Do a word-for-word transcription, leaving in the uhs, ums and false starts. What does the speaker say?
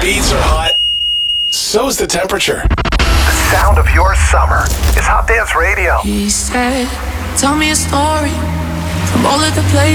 beats are hot. So's the temperature. The sound of your summer is Hot Dance Radio. He said, tell me a story from all of the places